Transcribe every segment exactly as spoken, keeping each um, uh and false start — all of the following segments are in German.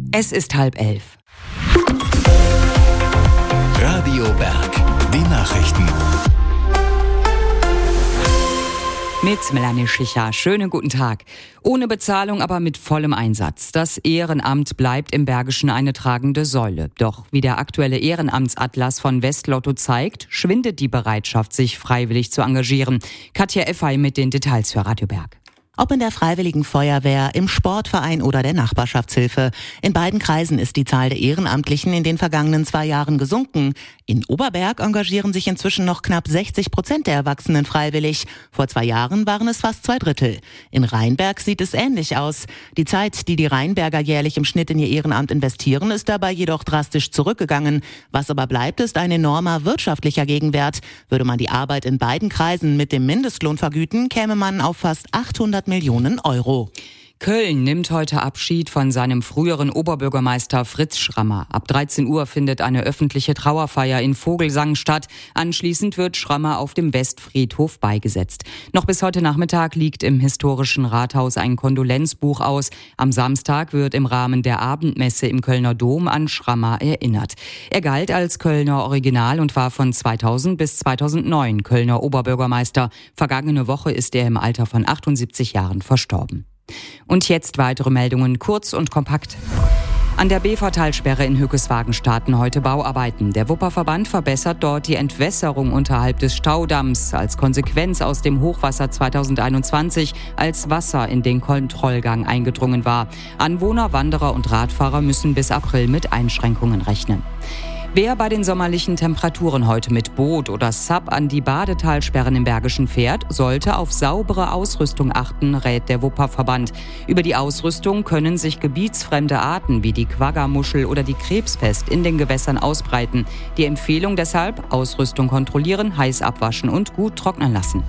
Es ist halb elf. Radio Berg, die Nachrichten. Mit Melanie Schicher. Schönen guten Tag. Ohne Bezahlung, aber mit vollem Einsatz. Das Ehrenamt bleibt im Bergischen eine tragende Säule. Doch wie der aktuelle Ehrenamtsatlas von Westlotto zeigt, schwindet die Bereitschaft, sich freiwillig zu engagieren. Katja Effay mit den Details für Radio Berg. Ob in der Freiwilligen Feuerwehr, im Sportverein oder der Nachbarschaftshilfe. In beiden Kreisen ist die Zahl der Ehrenamtlichen in den vergangenen zwei Jahren gesunken. In Oberberg engagieren sich inzwischen noch knapp sechzig Prozent der Erwachsenen freiwillig. Vor zwei Jahren waren es fast zwei Drittel. In Rheinberg sieht es ähnlich aus. Die Zeit, die die Rheinberger jährlich im Schnitt in ihr Ehrenamt investieren, ist dabei jedoch drastisch zurückgegangen. Was aber bleibt, ist ein enormer wirtschaftlicher Gegenwert. Würde man die Arbeit in beiden Kreisen mit dem Mindestlohn vergüten, käme man auf fast achthundert Millionen Euro. Köln nimmt heute Abschied von seinem früheren Oberbürgermeister Fritz Schrammer. Ab dreizehn Uhr findet eine öffentliche Trauerfeier in Vogelsang statt. Anschließend wird Schrammer auf dem Westfriedhof beigesetzt. Noch bis heute Nachmittag liegt im historischen Rathaus ein Kondolenzbuch aus. Am Samstag wird im Rahmen der Abendmesse im Kölner Dom an Schrammer erinnert. Er galt als Kölner Original und war von zweitausend bis zweitausendneun Kölner Oberbürgermeister. Vergangene Woche ist er im Alter von achtundsiebzig Jahren verstorben. Und jetzt weitere Meldungen, kurz und kompakt. An der Bevertalsperre in Hückeswagen starten heute Bauarbeiten. Der Wupperverband verbessert dort die Entwässerung unterhalb des Staudamms als Konsequenz aus dem Hochwasser zweitausendeinundzwanzig, als Wasser in den Kontrollgang eingedrungen war. Anwohner, Wanderer und Radfahrer müssen bis April mit Einschränkungen rechnen. Wer bei den sommerlichen Temperaturen heute mit Boot oder Sub an die Badetalsperren im Bergischen fährt, sollte auf saubere Ausrüstung achten, rät der Wupperverband. Über die Ausrüstung können sich gebietsfremde Arten wie die Quaggamuschel oder die Krebspest in den Gewässern ausbreiten. Die Empfehlung deshalb: Ausrüstung kontrollieren, heiß abwaschen und gut trocknen lassen.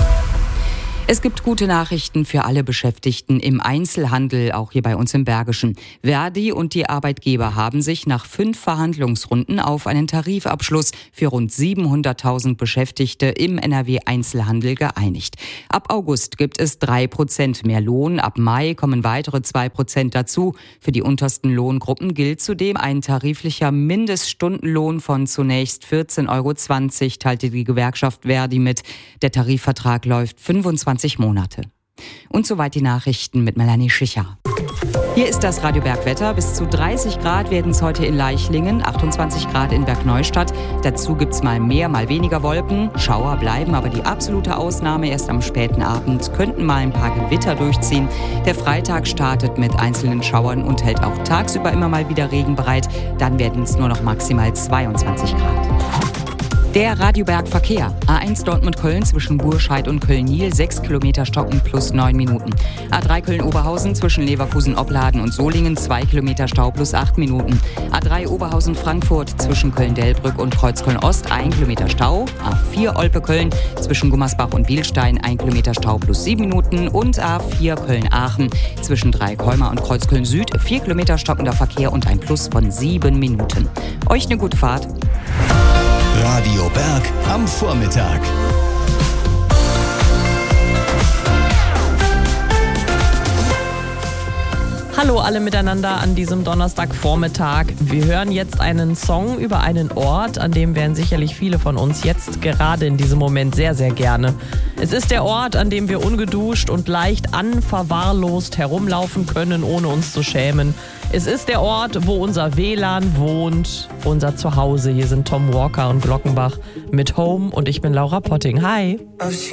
Es gibt gute Nachrichten für alle Beschäftigten im Einzelhandel, auch hier bei uns im Bergischen. Verdi und die Arbeitgeber haben sich nach fünf Verhandlungsrunden auf einen Tarifabschluss für rund siebenhunderttausend Beschäftigte im N R W-Einzelhandel geeinigt. Ab August gibt es drei Prozent mehr Lohn, ab Mai kommen weitere zwei Prozent dazu. Für die untersten Lohngruppen gilt zudem ein tariflicher Mindeststundenlohn von zunächst vierzehn Euro zwanzig, teilte die Gewerkschaft Verdi mit. Der Tarifvertrag läuft fünfundzwanzig Monate. Und soweit die Nachrichten mit Melanie Schicher. Hier ist das Radio Berg Wetter. Bis zu dreißig Grad werden es heute in Leichlingen, achtundzwanzig Grad in Bergneustadt. Dazu gibt's mal mehr, mal weniger Wolken. Schauer bleiben, aber die absolute Ausnahme erst am späten Abend. Könnten mal ein paar Gewitter durchziehen. Der Freitag startet mit einzelnen Schauern und hält auch tagsüber immer mal wieder Regen bereit. Dann werden es nur noch maximal zweiundzwanzig Grad. Der Radio Berg Verkehr. A eins Dortmund-Köln zwischen Burscheid und Köln-Niel, sechs Kilometer stocken plus neun Minuten. A drei Köln-Oberhausen zwischen Leverkusen-Opladen und Solingen, zwei Kilometer Stau plus acht Minuten. A drei Oberhausen-Frankfurt zwischen Köln-Delbrück und Kreuzköln-Ost, ein Kilometer Stau. A vier Olpe-Köln zwischen Gummersbach und Bielstein, ein Kilometer Stau plus sieben Minuten. Und A vier Köln-Aachen zwischen Dreieckholmer und Kreuzköln-Süd, vier Kilometer stockender Verkehr und ein Plus von sieben Minuten. Euch eine gute Fahrt. Radio Berg am Vormittag. Hallo alle miteinander an diesem Donnerstagvormittag. Wir hören jetzt einen Song über einen Ort, an dem wären sicherlich viele von uns jetzt gerade in diesem Moment sehr, sehr gerne. Es ist der Ort, an dem wir ungeduscht und leicht unverwahrlost herumlaufen können, ohne uns zu schämen. Es ist der Ort, wo unser W L A N wohnt, unser Zuhause. Hier sind Tom Walker und Glockenbach mit Home und ich bin Laura Potting. Hi!